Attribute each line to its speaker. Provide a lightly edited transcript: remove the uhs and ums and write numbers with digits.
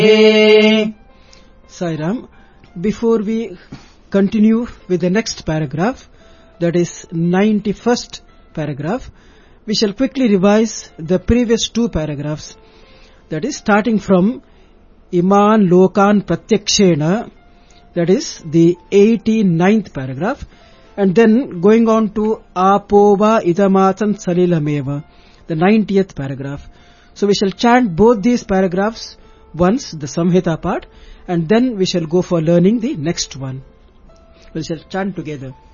Speaker 1: Sairam, before we continue with the next paragraph, that is 91st paragraph, we shall quickly revise the previous two paragraphs. That is starting from Iman Lokan Pratyakshena, that is the 89th paragraph, and then going on to Apova Idamatan Salilameva, the 90th paragraph. So we shall chant both these paragraphs once, the Samhita part, and then we shall go for learning the next one. We shall chant together.